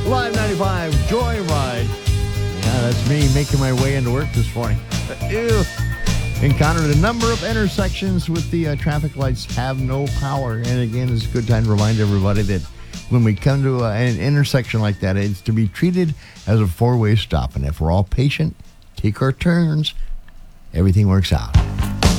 Live 95 Joyride. Yeah, that's me making my way into work this morning. Ew. Encountered a number of intersections with the traffic lights have no power. And again, it's a good time to remind everybody that when we come to an intersection like that, it's to be treated as a four-way stop. And if we're all patient, take our turns, everything works out.